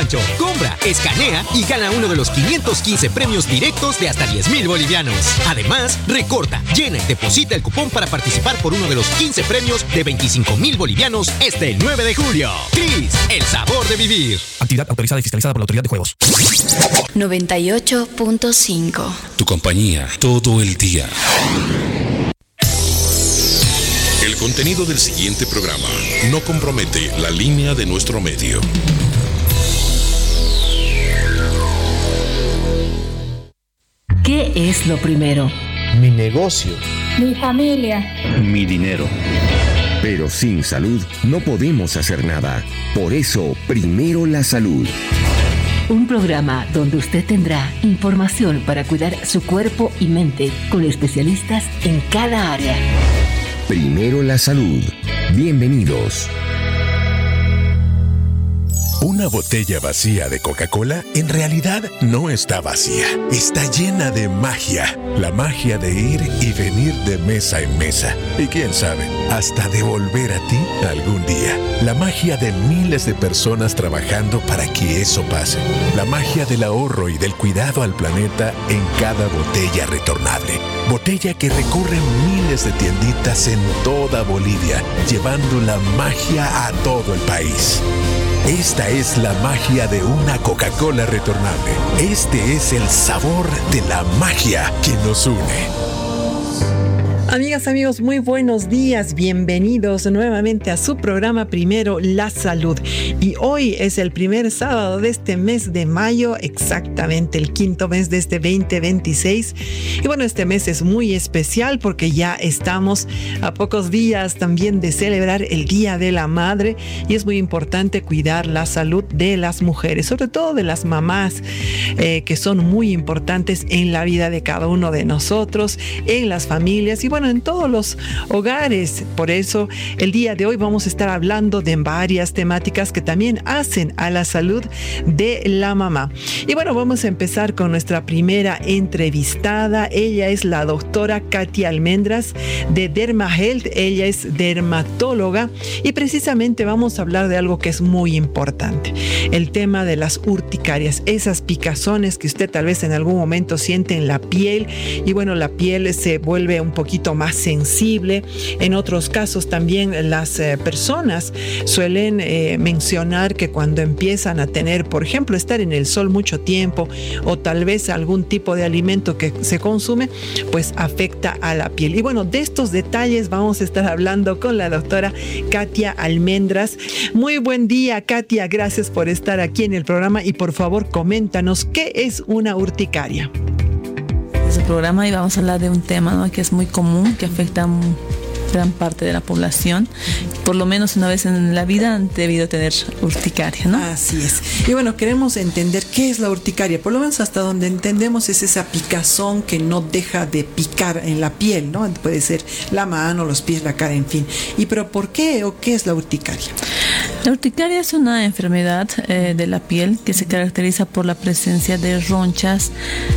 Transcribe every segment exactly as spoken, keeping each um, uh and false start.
Pancho. Compra, escanea y gana uno de los quinientos quince premios directos de hasta diez mil bolivianos. Además, recorta, llena y deposita el cupón para participar por uno de los quince premios de veinticinco mil bolivianos este nueve de julio. Cris, el sabor de vivir. Actividad autorizada y fiscalizada por la Autoridad de Juegos. noventa y ocho punto cinco. Tu compañía todo el día. El contenido del siguiente programa no compromete la línea de nuestro medio. ¿Qué es lo primero? Mi negocio. Mi familia. Mi dinero. Pero sin salud no podemos hacer nada. Por eso, primero la salud. Un programa donde usted tendrá información para cuidar su cuerpo y mente con especialistas en cada área. Primero la salud. Bienvenidos. Una botella vacía de Coca-Cola en realidad no está vacía. Está llena de magia. La magia de ir y venir de mesa en mesa. Y quién sabe, hasta de volver a ti algún día. La magia de miles de personas trabajando para que eso pase. La magia del ahorro y del cuidado al planeta en cada botella retornable. Botella que recorre miles de tienditas en toda Bolivia, llevando la magia a todo el país. Esta es la magia de una Coca-Cola retornable. Este es el sabor de la magia que nos une. Amigas, amigos, muy buenos días. Bienvenidos nuevamente a su programa Primero la Salud. Y hoy es el primer sábado de este mes de mayo, exactamente el quinto mes de este veinte veintiséis. Y bueno, este mes es muy especial porque ya estamos a pocos días también de celebrar el Día de la Madre. Y es muy importante cuidar la salud de las mujeres, sobre todo de las mamás, eh, que son muy importantes en la vida de cada uno de nosotros, en las familias y bueno, en todos los hogares. Por eso el día de hoy vamos a estar hablando de varias temáticas que también hacen a la salud de la mamá. Y bueno, vamos a empezar con nuestra primera entrevistada. Ella es la doctora Katia Almendras de DermaHealth. Ella es dermatóloga y precisamente vamos a hablar de algo que es muy importante, el tema de las urticarias, esas picazones que usted tal vez en algún momento siente en la piel y bueno, la piel se vuelve un poquito más sensible. En otros casos también las eh, personas suelen eh, mencionar que cuando empiezan a tener, por ejemplo, estar en el sol mucho tiempo o tal vez algún tipo de alimento que se consume, pues afecta a la piel. Y bueno, de estos detalles vamos a estar hablando con la doctora Katia Almendras. Muy buen día, Katia. Gracias por estar aquí en el programa y por favor coméntanos qué es una urticaria. Este programa y vamos a hablar de un tema, ¿no?, que es muy común, que afecta a gran parte de la población. Por lo menos una vez en la vida han debido tener urticaria, ¿no? Así es. Y bueno, queremos entender qué es la urticaria. Por lo menos hasta donde entendemos es esa picazón que no deja de picar en la piel, ¿no? Puede ser la mano, los pies, la cara, en fin. ¿Y pero por qué o qué es la urticaria? La urticaria es una enfermedad eh, de la piel que se caracteriza por la presencia de ronchas,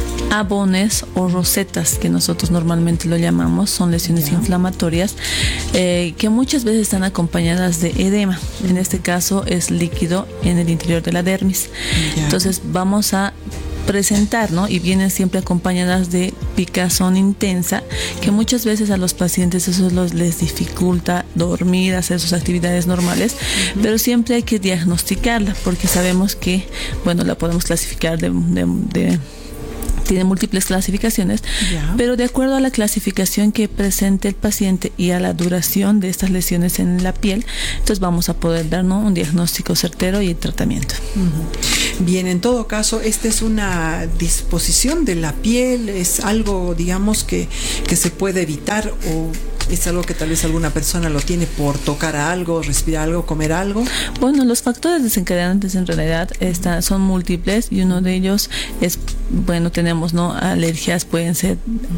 abones o rosetas, que nosotros normalmente lo llamamos. Son lesiones yeah. inflamatorias eh, que muchas veces están acompañadas de edema. En este caso es líquido en el interior de la dermis. Yeah. Entonces vamos a presentar, ¿no? Y vienen siempre acompañadas de picazón intensa, que muchas veces a los pacientes eso los, les dificulta dormir, hacer sus actividades normales, uh-huh. pero siempre hay que diagnosticarla porque sabemos que, bueno, la podemos clasificar de, de, de tiene múltiples clasificaciones, yeah. pero de acuerdo a la clasificación que presente el paciente y a la duración de estas lesiones en la piel, entonces vamos a poder darnos un diagnóstico certero y tratamiento. Uh-huh. Bien, en todo caso, esta es una disposición de la piel, es algo, digamos, que, que se puede evitar o es algo que tal vez alguna persona lo tiene por tocar algo, respirar algo, comer algo. Bueno, los factores desencadenantes en realidad están, son múltiples y uno de ellos es, bueno, tenemos, ¿no?, alergias, pueden ser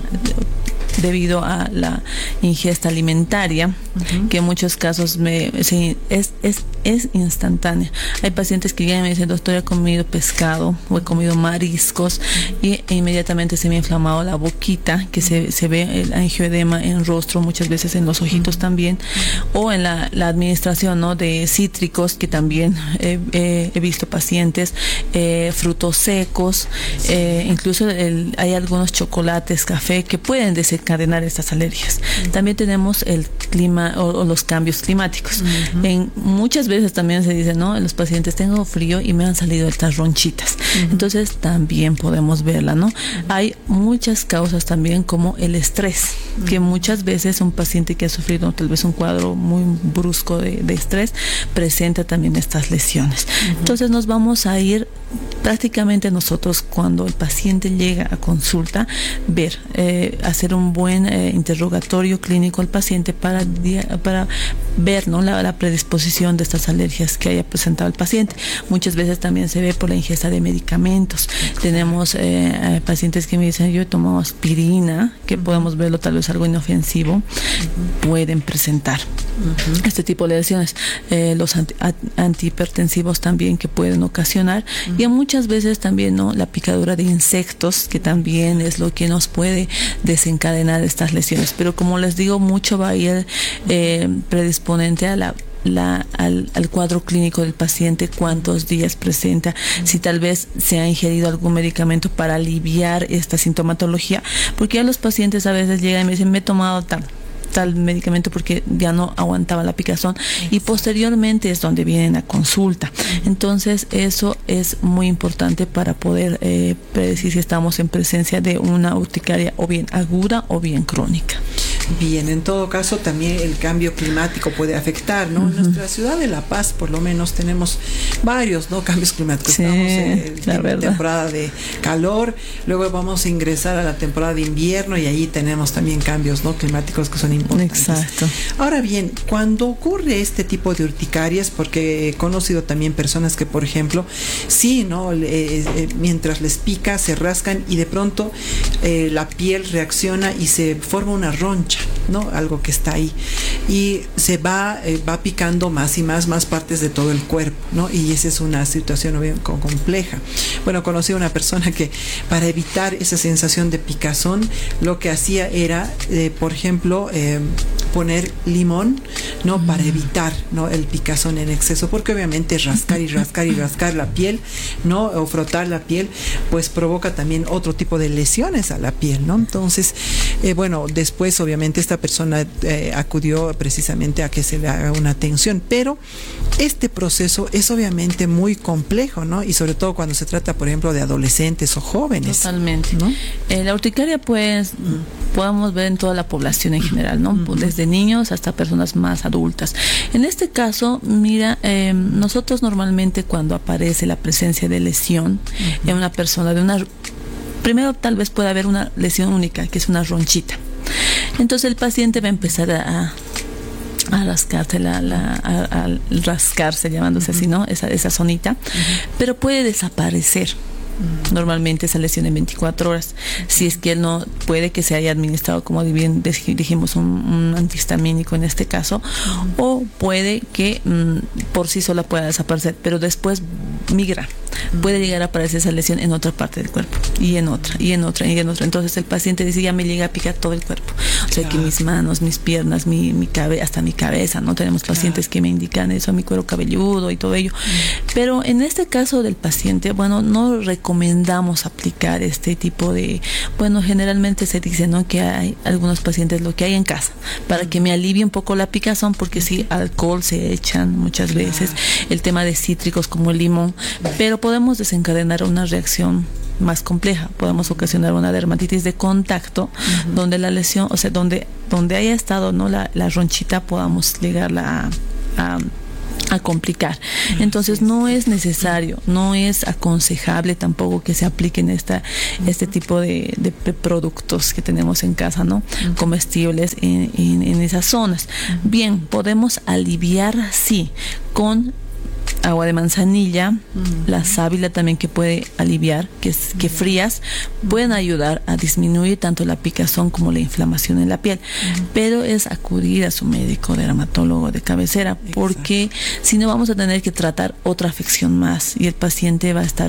debido a la ingesta alimentaria, uh-huh. que en muchos casos me, se, es, es es instantánea. Hay pacientes que llegan y me dicen, doctor, he comido pescado o he comido mariscos y e inmediatamente se me ha inflamado la boquita, que se, se ve el angioedema en rostro, muchas veces en los ojitos también, o en la, la administración, ¿no?, de cítricos, que también eh, eh, he visto pacientes, eh, frutos secos, eh, incluso el, hay algunos chocolates, café, que pueden desencadenar estas alergias. Uh-huh. También tenemos el clima o, o los cambios climáticos. Uh-huh. En, muchas veces también se dice, ¿no?, los pacientes, tengo frío y me han salido estas ronchitas. Uh-huh. Entonces también podemos verla, ¿no? Uh-huh. Hay muchas causas también, como el estrés, uh-huh, que muchas veces un paciente que ha sufrido tal vez un cuadro muy brusco de, de estrés presenta también estas lesiones. Uh-huh. Entonces nos vamos a ir prácticamente nosotros, cuando el paciente llega a consulta, ver, eh, hacer un buen eh, interrogatorio clínico al paciente para, para ver, ¿no?, la, la predisposición de estas alergias que haya presentado el paciente. Muchas veces también se ve por la ingesta de medicamentos. Tenemos eh, pacientes que me dicen, yo he tomado aspirina, que podemos verlo tal vez algo inofensivo, uh-huh, pueden presentar uh-huh este tipo de lesiones. Eh, los anti, antihipertensivos también, que pueden ocasionar, uh-huh, y muchas veces también, ¿no?, la picadura de insectos, que también es lo que nos puede desencadenar estas lesiones. Pero como les digo, mucho va a ir eh, predisponente a la La, al, al cuadro clínico del paciente, cuántos días presenta, si tal vez se ha ingerido algún medicamento para aliviar esta sintomatología, porque ya los pacientes a veces llegan y me dicen, me he tomado tal tal medicamento porque ya no aguantaba la picazón, y posteriormente es donde vienen a consulta. Entonces eso es muy importante para poder eh, predecir si estamos en presencia de una urticaria o bien aguda o bien crónica. Bien, en todo caso también el cambio climático puede afectar, ¿no? Uh-huh. En nuestra ciudad de La Paz, por lo menos, tenemos varios, ¿no?, cambios climáticos. Sí, estamos en la verdad. temporada de calor, luego vamos a ingresar a la temporada de invierno y ahí tenemos también cambios, ¿no?, climáticos que son importantes. Exacto. Ahora bien, cuando ocurre este tipo de urticarias, porque he conocido también personas que, por ejemplo, sí, ¿no?, eh, eh, mientras les pica, se rascan y de pronto eh, la piel reacciona y se forma una roncha, ¿no?, algo que está ahí, y se va eh, va picando más y más más partes de todo el cuerpo, ¿no?, y esa es una situación bien compleja. Bueno, conocí a una persona que, para evitar esa sensación de picazón, lo que hacía era, eh, por ejemplo, eh, poner limón, ¿no?, para evitar, ¿no?, el picazón en exceso, porque obviamente rascar y rascar y rascar la piel, ¿no?, o frotar la piel, pues provoca también otro tipo de lesiones a la piel, ¿no? Entonces, eh, bueno, después obviamente esta persona eh, acudió precisamente a que se le haga una atención, pero este proceso es obviamente muy complejo, ¿no?, y sobre todo cuando se trata, por ejemplo, de adolescentes o jóvenes. Totalmente, ¿no? Eh, la urticaria, pues, mm. podemos ver en toda la población en general, ¿no? Mm-hmm. Desde niños hasta personas más adultas. En este caso, mira, eh, nosotros normalmente cuando aparece la presencia de lesión mm-hmm. en una persona, de una, primero tal vez pueda haber una lesión única, que es una ronchita. Entonces el paciente va a empezar a, a rascarse, la, la, a, a rascarse, llamándose uh-huh. así, ¿no? Esa, esa zonita, uh-huh. pero puede desaparecer. Normalmente esa lesión en veinticuatro horas, si es que él no puede que se haya administrado, como bien dijimos, un, un antihistamínico en este caso, uh-huh. o puede que mm, por sí sola pueda desaparecer, pero después migra, uh-huh. puede llegar a aparecer esa lesión en otra parte del cuerpo, y en otra, y en otra, y en otra. Entonces el paciente dice, ya me llega a picar todo el cuerpo, o sea, claro. que mis manos, mis piernas, mi, mi cabeza, hasta mi cabeza, ¿no? Tenemos pacientes claro. que me indican eso, mi cuero cabelludo y todo ello, uh-huh. pero en este caso del paciente, bueno, no recomendamos aplicar este tipo de, bueno, generalmente se dice, ¿no?, que hay algunos pacientes lo que hay en casa, para uh-huh. que me alivie un poco la picazón, porque sí, alcohol se echan muchas veces, uh-huh. el tema de cítricos como el limón, uh-huh. pero podemos desencadenar una reacción más compleja, podemos ocasionar una dermatitis de contacto, uh-huh. donde la lesión, o sea, donde, donde haya estado, ¿no?, la, la ronchita, podamos llegarla a, a a complicar. Entonces no es necesario, no es aconsejable tampoco que se apliquen esta, este tipo de, de productos que tenemos en casa, ¿no?, comestibles en, en, en esas zonas. Bien, podemos aliviar, sí, con agua de manzanilla, uh-huh. la sábila también que puede aliviar, que, es, que frías, pueden ayudar a disminuir tanto la picazón como la inflamación en la piel. Uh-huh. Pero es acudir a su médico dermatólogo de cabecera, exacto. porque si no vamos a tener que tratar otra afección más y el paciente va a estar,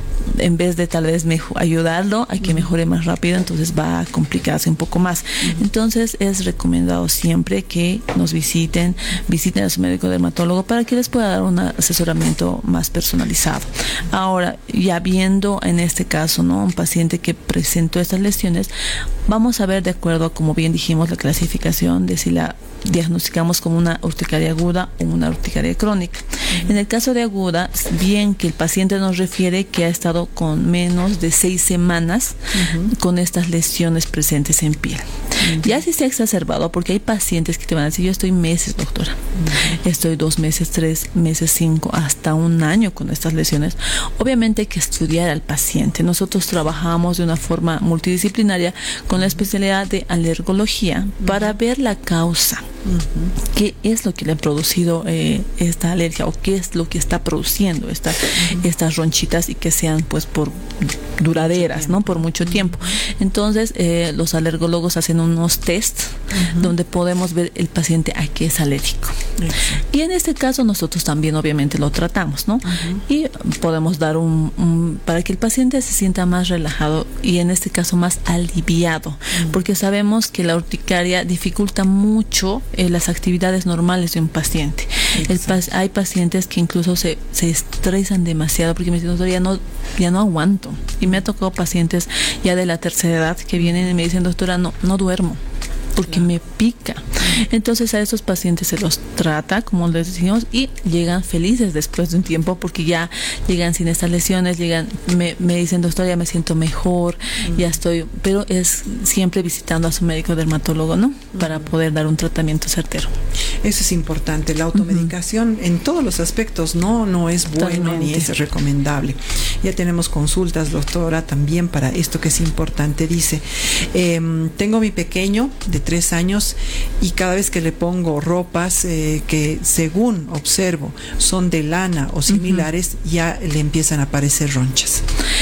en vez de tal vez mejor, ayudarlo a que mejore más rápido, entonces va a complicarse un poco más. Uh-huh. Entonces es recomendado siempre que nos visiten, visiten a su médico dermatólogo para que les pueda dar un asesoramiento más personalizado. Ahora, ya viendo en este caso, ¿no?, un paciente que presentó estas lesiones, vamos a ver, de acuerdo a, como bien dijimos, la clasificación de si la diagnosticamos como una urticaria aguda o una urticaria crónica. Uh-huh. En el caso de aguda, bien que el paciente nos refiere que ha estado con menos de seis semanas uh-huh. con estas lesiones presentes en piel. Uh-huh. Ya si se ha exacerbado, porque hay pacientes que te van a decir, yo estoy meses, doctora, uh-huh. estoy dos meses, tres meses, cinco, hasta un año con estas lesiones. Obviamente hay que estudiar al paciente. Nosotros trabajamos de una forma multidisciplinaria con la especialidad de alergología uh-huh. para ver la causa. Uh-huh. ¿Qué es lo que le ha producido eh, esta alergia o qué es lo que está produciendo esta, uh-huh. estas ronchitas y que sean pues por duraderas, ¿no?, por mucho tiempo? Entonces eh, los alergólogos hacen unos test uh-huh. donde podemos ver el paciente a qué es alérgico. Uh-huh. Y en este caso nosotros también obviamente lo tratamos, ¿no? Uh-huh. Y podemos dar un, un para que el paciente se sienta más relajado y en este caso más aliviado, uh-huh. porque sabemos que la urticaria dificulta mucho Eh, las actividades normales de un paciente. El pa- hay pacientes que incluso se, se estresan demasiado porque me dicen, doctor, ya no, ya no aguanto. Y me ha tocado pacientes ya de la tercera edad que vienen y me dicen, doctora, no, no duermo porque me pica. Entonces a esos pacientes se los trata, como les decimos, y llegan felices después de un tiempo porque ya llegan sin estas lesiones, llegan, me, me dicen, doctor, ya me siento mejor, uh-huh. ya estoy, pero es siempre visitando a su médico dermatólogo, ¿no? Uh-huh. Para poder dar un tratamiento certero. Eso es importante, la automedicación uh-huh. en todos los aspectos no, no es bueno Totalmente. Ni es recomendable. Ya tenemos consultas, doctora, también para esto que es importante. Dice, eh, tengo mi pequeño de tres años y cada vez que le pongo ropas eh, que según observo son de lana o similares, uh-huh. ya le empiezan a aparecer ronchas.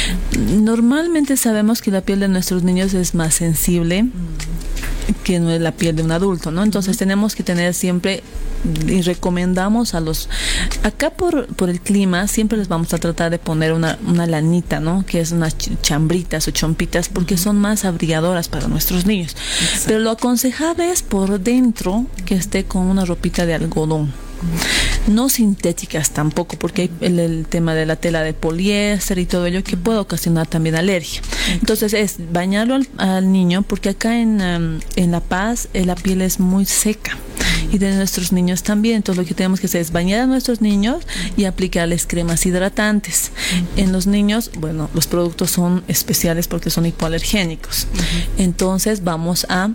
Normalmente sabemos que la piel de nuestros niños es más sensible uh-huh. que no es la piel de un adulto, ¿no? Entonces uh-huh. tenemos que tener siempre, y recomendamos a los, acá por, por el clima, siempre les vamos a tratar de poner una, una lanita, ¿no? Que es unas chambritas o chompitas, porque uh-huh. son más abrigadoras para nuestros niños. Exacto. Pero lo aconsejable es por dentro que esté con una ropita de algodón. Uh-huh. No sintéticas tampoco, porque hay el, el tema de la tela de poliéster y todo ello que puede ocasionar también alergia. Uh-huh. Entonces es bañarlo al, al niño, porque acá en, um, en La Paz eh, la piel es muy seca. Y de nuestros niños también. Entonces lo que tenemos que hacer es bañar a nuestros niños y aplicarles cremas hidratantes. Uh-huh. En los niños, bueno, los productos son especiales porque son hipoalergénicos. Uh-huh. Entonces vamos a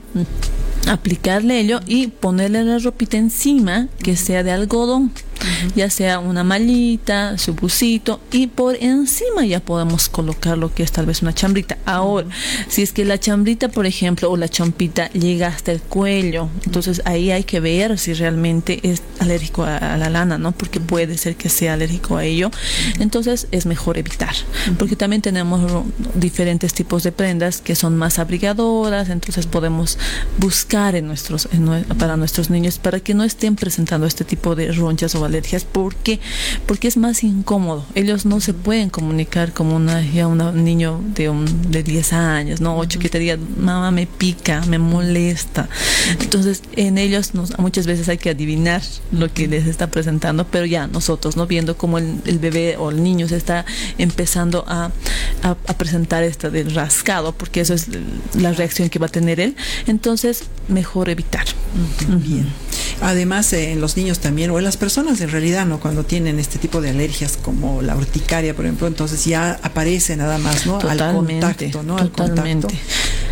aplicarle ello y ponerle la ropita encima que sea de algodón, uh-huh. ya sea una mallita, su busito, y por encima ya podemos colocar lo que es tal vez una chambrita. Ahora, uh-huh. si es que la chambrita, por ejemplo, o la chompita llega hasta el cuello, entonces ahí hay que ver si realmente es alérgico a, a la lana, ¿no? Porque puede ser que sea alérgico a ello. Uh-huh. Entonces es mejor evitar, uh-huh. porque también tenemos diferentes tipos de prendas que son más abrigadoras, entonces podemos buscar en nuestros en, para nuestros niños para que no estén presentando este tipo de ronchas o alergias, porque porque es más incómodo. Ellos no se pueden comunicar como una ya una, un niño de un, de diez años, no ocho, que te diga, mamá, me pica, me molesta. Entonces en ellos nos, muchas veces hay que adivinar lo que les está presentando, pero ya nosotros no viendo cómo el, el bebé o el niño se está empezando a, a, a presentar esta del rascado, porque eso es la reacción que va a tener él, entonces mejor evitar. Uh-huh. Bien. Además, eh, en los niños también, o en las personas en realidad, ¿no? Cuando tienen este tipo de alergias como la urticaria, por ejemplo, entonces ya aparece nada más, ¿no? Totalmente, al contacto, ¿no? Totalmente. Al contacto.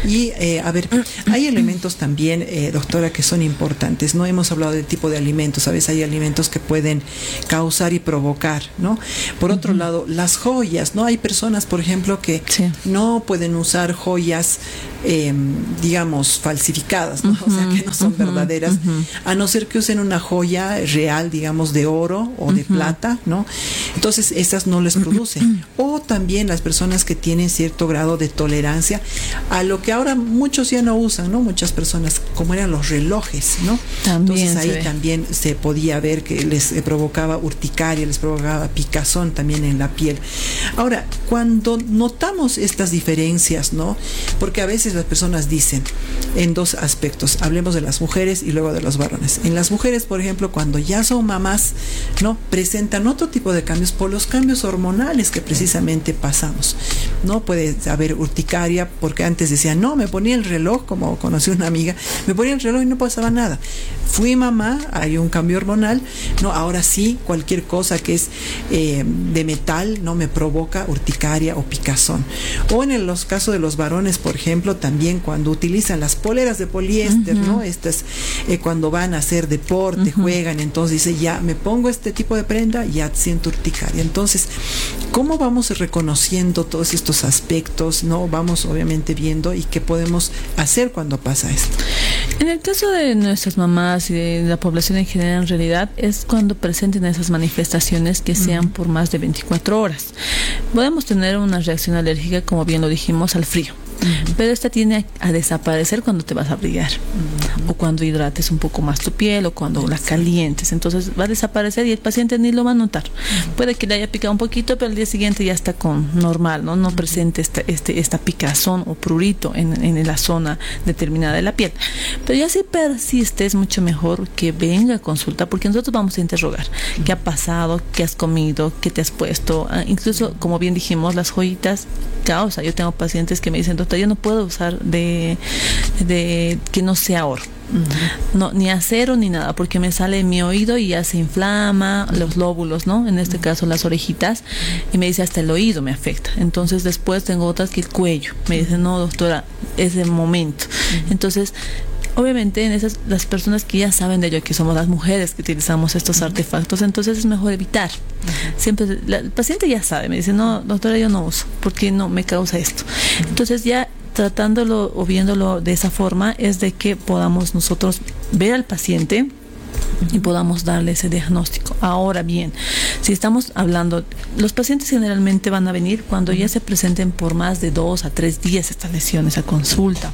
Y, eh, a ver, hay elementos también, eh, doctora, que son importantes. No hemos hablado del tipo de alimentos. A veces hay alimentos que pueden causar y provocar, ¿no? Por otro uh-huh. lado, las joyas, ¿no? Hay personas, por ejemplo, que sí. no pueden usar joyas, eh, digamos, falsificadas, ¿no? Uh-huh. O sea, que no son uh-huh. verdaderas, uh-huh. a no ser que usen una joya real, digamos, de oro o de uh-huh. plata, ¿no? Entonces, esas no les producen. O también las personas que tienen cierto grado de tolerancia a lo que ahora muchos ya no usan, ¿no? Muchas personas, como eran los relojes, ¿no? También Entonces ahí también se podía ver que les provocaba urticaria, les provocaba picazón también en la piel. Ahora, cuando notamos estas diferencias, ¿no? Porque a veces las personas dicen en dos aspectos, hablemos de las mujeres y luego de los varones. En las mujeres, por ejemplo, cuando ya son mamás, ¿no? Presentan otro tipo de cambios por los cambios hormonales que precisamente pasamos, ¿no? Puede haber urticaria porque antes decían, no, me ponía el reloj, como conocí una amiga, me ponía el reloj y no pasaba nada. Fui mamá, hay un cambio hormonal, no, ahora sí, cualquier cosa que es eh, de metal, no me provoca urticaria o picazón. O en el, los casos de los varones, por ejemplo, también cuando utilizan las poleras de poliéster, uh-huh. ¿no? Estas, eh, cuando van a hacer deporte, uh-huh. juegan, entonces dice, ya me pongo este tipo de prenda, ya siento urticaria. Entonces, ¿cómo vamos reconociendo todos estos aspectos, no? Vamos obviamente viendo y qué podemos hacer cuando pasa esto. En el caso de nuestras mamás y de la población en general, en realidad es cuando presenten esas manifestaciones que sean uh-huh. por más de veinticuatro horas. Podemos tener una reacción alérgica, como bien lo dijimos, al frío. Uh-huh. Pero esta tiene a desaparecer cuando te vas a abrigar, uh-huh. o cuando hidrates un poco más tu piel, o cuando uh-huh. la calientes. Entonces va a desaparecer y el paciente ni lo va a notar. Uh-huh. Puede que le haya picado un poquito, pero al día siguiente ya está con normal, no no uh-huh. presente esta, este, esta picazón o prurito en, en la zona determinada de la piel. Pero ya si persiste, es mucho mejor que venga a consulta, porque nosotros vamos a interrogar uh-huh. qué ha pasado, qué has comido, qué te has puesto. Ah, incluso, como bien dijimos, las joyitas causa. Yo tengo pacientes que me dicen, doctor, yo no puedo usar de, de que no sea oro. Uh-huh. No, ni acero ni nada, porque me sale en mi oído y ya se inflama los lóbulos, ¿no? En este uh-huh. caso las orejitas, y me dice hasta el oído me afecta. Entonces después tengo otras que el cuello. Me dicen, no, doctora, es el momento. Uh-huh. Entonces, obviamente en esas las personas que ya saben de ello, que somos las mujeres que utilizamos estos uh-huh. artefactos, entonces es mejor evitar. Uh-huh. Siempre la, el paciente ya sabe, me dice, no, doctora, yo no uso, porque no me causa esto. Uh-huh. Entonces ya tratándolo o viéndolo de esa forma es de que podamos nosotros ver al paciente y podamos darle ese diagnóstico. Ahora bien, si estamos hablando, los pacientes generalmente van a venir cuando ya se presenten por más de dos a tres días estas lesiones a consulta.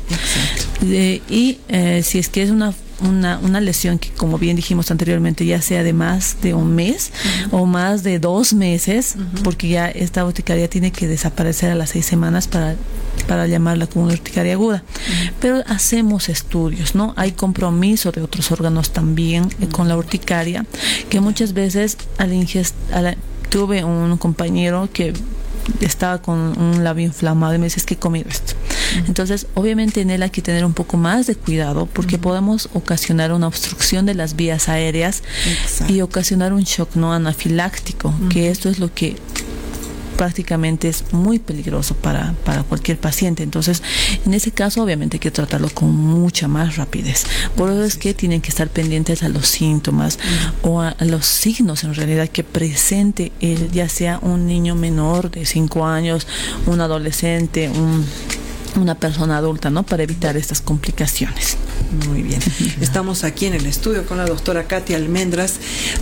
Eh, y eh, si es que es una Una, una lesión que, como bien dijimos anteriormente, ya sea de más de un mes uh-huh. o más de dos meses, uh-huh. porque ya esta urticaria tiene que desaparecer a las seis semanas para, para llamarla como una urticaria aguda. Uh-huh. Pero hacemos estudios, ¿no? Hay compromiso de otros órganos también uh-huh. eh, con la urticaria, que muchas veces al ingest, a la, tuve un compañero que estaba con un labio inflamado y me dice, es que he comido esto. Uh-huh. Entonces, obviamente en él hay que tener un poco más de cuidado, porque uh-huh. podemos ocasionar una obstrucción de las vías aéreas. Exacto. Y ocasionar un shock no anafiláctico, uh-huh. que esto es lo que prácticamente es muy peligroso para, para cualquier paciente. Entonces, en ese caso, obviamente hay que tratarlo con mucha más rapidez. Por eso es que tienen que estar pendientes a los síntomas uh-huh. o a, a los signos en realidad que presente el, ya sea un niño menor de cinco años, un adolescente, un una persona adulta, ¿no? Para evitar estas complicaciones. Muy bien. Estamos aquí en el estudio con la doctora Katia Almendras,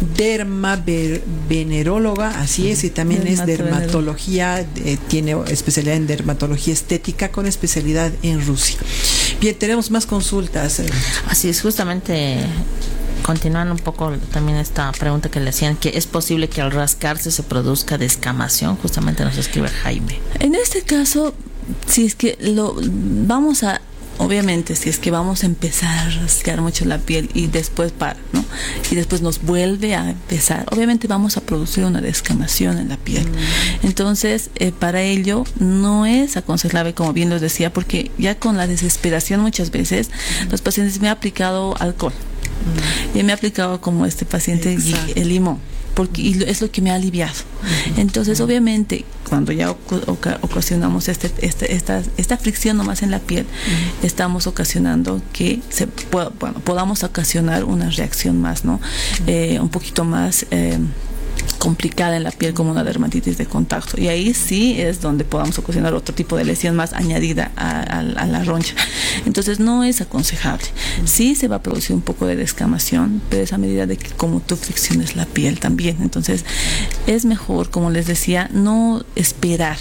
dermaveneróloga, así es, y también es dermatología, eh, tiene especialidad en dermatología estética con especialidad en Rusia. Bien, tenemos más consultas. Así es, justamente continuando un poco también esta pregunta que le hacían, que es posible que al rascarse se produzca descamación, justamente nos escribe Jaime. En este caso, si es que lo vamos a, obviamente, si es que vamos a empezar a rascar mucho la piel y después para, ¿no? Y después nos vuelve a empezar, obviamente vamos a producir una descamación en la piel. Mm. Entonces, eh, para ello no es aconsejable, como bien les decía, porque ya con la desesperación muchas veces mm. los pacientes me han aplicado alcohol mm. y me ha aplicado como este paciente el limón. porque y es lo que me ha aliviado. Entonces, obviamente, cuando ya oca- ocasionamos este, este, esta, esta fricción nomás en la piel, estamos ocasionando que se pueda, bueno, podamos ocasionar una reacción más, ¿no? Eh, un poquito más eh, complicada en la piel, como una dermatitis de contacto, y ahí sí es donde podamos ocasionar otro tipo de lesión más añadida a, a, a la roncha. Entonces no es aconsejable. Sí se va a producir un poco de descamación, pero es a medida de que como tú fricciones la piel también. Entonces es mejor, como les decía, no esperar.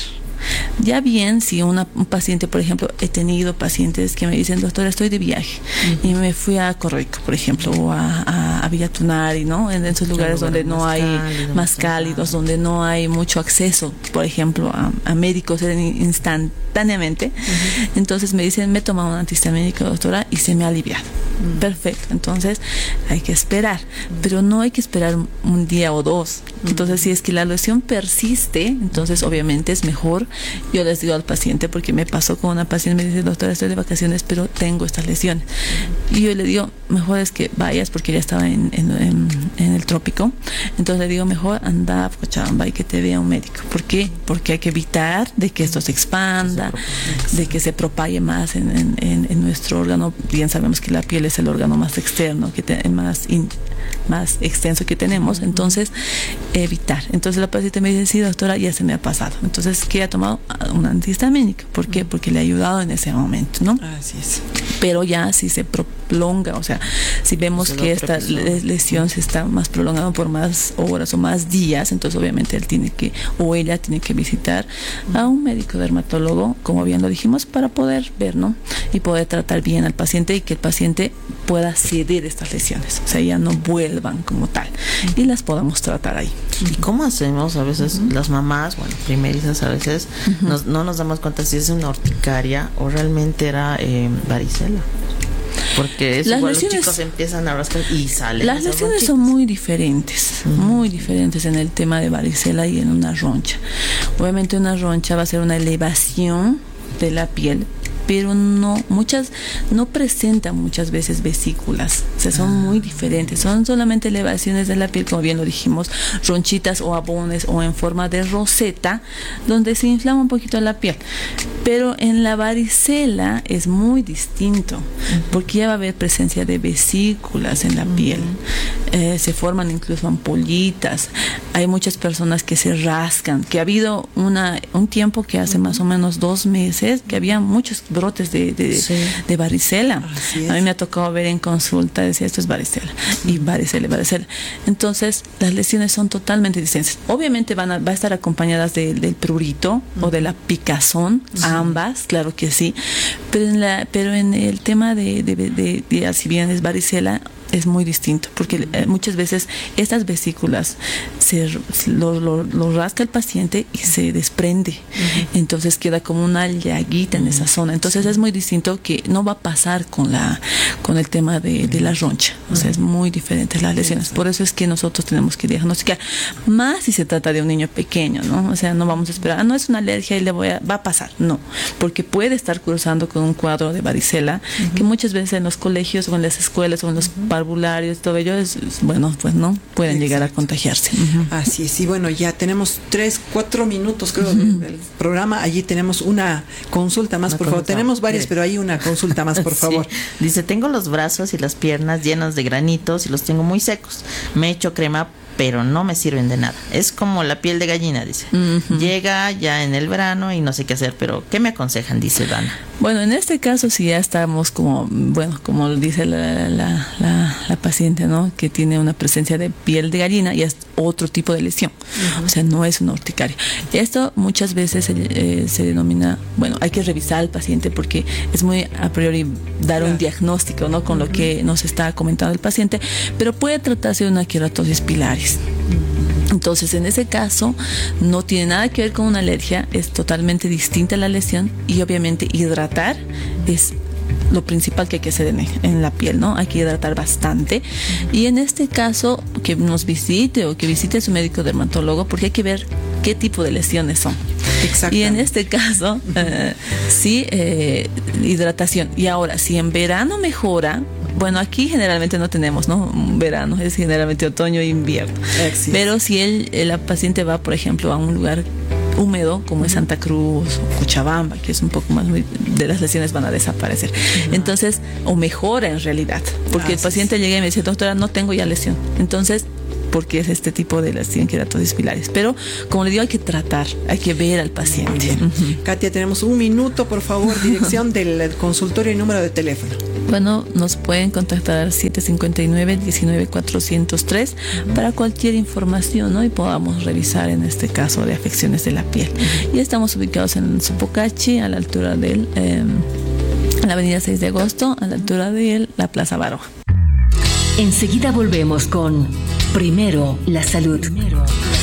Ya bien, si una, un paciente, por ejemplo, he tenido pacientes que me dicen, doctora, estoy de viaje uh-huh. y me fui a Correco, por ejemplo, o a, a, a Villa Tunari, ¿no? En esos lugares donde no hay cálido, más cálidos, donde no hay mucho acceso, por ejemplo, a, a médicos instantáneamente. Uh-huh. Entonces me dicen, me he tomado un antihistamínico, doctora, y se me ha aliviado. Uh-huh. Perfecto. Entonces hay que esperar, uh-huh. pero no hay que esperar un día o dos. Uh-huh. Entonces, si es que la lesión persiste, entonces obviamente es mejor. Yo les digo al paciente, porque me pasó con una paciente, me dice, doctora, estoy de vacaciones, pero tengo estas lesiones. Y yo le digo, mejor es que vayas, porque ella estaba en, en, en, en el trópico. Entonces le digo, mejor anda a Cochabamba y que te vea un médico. ¿Por qué? Porque hay que evitar de que esto se expanda, de que se propague más en, en, en, en nuestro órgano. Bien sabemos que la piel es el órgano más externo, que te, más, in, más extenso que tenemos. Entonces, evitar. Entonces la paciente me dice, sí, doctora, ya se me ha pasado. Entonces, ¿qué ha tomado? Un antihistamínico. ¿Por qué? Porque le ha ayudado en ese momento, ¿no? Así es. Pero ya si se prolonga, o sea, si vemos que esta lesión se está más prolongando por más horas o más días, entonces obviamente él tiene que, o ella tiene que visitar a un médico dermatólogo, como bien lo dijimos, para poder ver, ¿no? Y poder tratar bien al paciente y que el paciente pueda ceder estas lesiones, o sea, ya no vuelvan como tal, y las podamos tratar ahí. ¿Y cómo hacemos? A veces uh-huh. las mamás, bueno, primerizas a veces, uh-huh. nos, no nos damos cuenta si es una urticaria o realmente era eh, varicela. Porque es las igual, lesiones, los chicos empiezan a rascar y salen. Las lesiones son muy diferentes, uh-huh. muy diferentes en el tema de varicela y en una roncha. Obviamente una roncha va a ser una elevación de la piel, pero no muchas no presentan muchas veces vesículas, o sea, son muy diferentes, son solamente elevaciones de la piel, como bien lo dijimos, ronchitas o abones o en forma de roseta, donde se inflama un poquito la piel. Pero en la varicela es muy distinto, porque ya va a haber presencia de vesículas en la piel, eh, se forman incluso ampollitas, hay muchas personas que se rascan, que ha habido una un tiempo que hace más o menos dos meses que había muchos brotes de, de, sí. de varicela. A mí me ha tocado ver en consulta, decía, esto es varicela, y varicela, varicela. Entonces, las lesiones son totalmente distintas. Obviamente van a, va a estar acompañadas de, del prurito uh-huh. o de la picazón, sí. ambas, claro que sí, pero en, la, pero en el tema de, de, de, de, de si bien es varicela, es muy distinto, porque eh, muchas veces estas vesículas se lo, lo, lo rasca el paciente y se desprende, uh-huh. entonces queda como una llaguita en esa zona. Entonces es muy distinto, que no va a pasar con la con el tema de, de la roncha, o sea, es muy diferente las lesiones. Por eso es que nosotros tenemos que diagnosticar, más si se trata de un niño pequeño, ¿no? O sea, no vamos a esperar, ah, no es una alergia y le voy a, va a pasar, no, porque puede estar cursando con un cuadro de varicela, uh-huh. que muchas veces en los colegios o en las escuelas o en los uh-huh. parvularios, todo ello es, es bueno, pues no pueden Exacto. llegar a contagiarse. Uh-huh. Así es. Y bueno, ya tenemos tres, cuatro minutos creo uh-huh. del, del programa. Allí tenemos una consulta más, una por consulta. favor. Tenemos varias, pero hay una consulta más, por favor. Sí. Dice, tengo los brazos y las piernas llenos de granitos y los tengo muy secos. Me he hecho crema, pero no me sirven de nada. Es como la piel de gallina, dice. Uh-huh. Llega ya en el verano y no sé qué hacer, pero ¿qué me aconsejan? Dice Dana. Bueno, en este caso si ya estamos como, bueno, como dice la, la, la, la paciente, ¿no? Que tiene una presencia de piel de gallina, y es otro tipo de lesión. Uh-huh. O sea, no es una urticaria. Esto muchas veces se, eh, se denomina, bueno, hay que revisar al paciente, porque es muy a priori dar un diagnóstico, ¿no? Con uh-huh. lo que nos está comentando el paciente, pero puede tratarse de una queratosis pilaris. Entonces, en ese caso, no tiene nada que ver con una alergia, es totalmente distinta la lesión, y obviamente hidratar es lo principal que hay que hacer en, en la piel, ¿no? Hay que hidratar bastante. Y en este caso, que nos visite o que visite a su médico dermatólogo, porque hay que ver qué tipo de lesiones son. Y en este caso, uh, sí, eh, hidratación. Y ahora, si en verano mejora, bueno, aquí generalmente no tenemos, ¿no? Verano, es generalmente otoño e invierno. Existe. Pero si él, la paciente va, por ejemplo, a un lugar húmedo como es Santa Cruz o Cochabamba, que es un poco más muy, de las lesiones van a desaparecer. Uh-huh. Entonces, o mejora en realidad, porque ah, el paciente sí. llega y me dice, doctora, no tengo ya lesión. Entonces, porque es este tipo de lesión queratosis pilaris. Pero, como le digo, hay que tratar, hay que ver al paciente. Uh-huh. Katia, tenemos un minuto, por favor, dirección del consultorio y número de teléfono. Bueno, nos pueden contactar al siete cinco nueve, uno nueve cuatro cero tres uh-huh. para cualquier información, ¿no? Y podamos revisar en este caso de afecciones de la piel. Uh-huh. Y estamos ubicados en Sopocachi, a la altura del, eh, a la avenida seis de agosto, a la altura de la Plaza Baroa. Enseguida volvemos con Primero la Salud. Primero.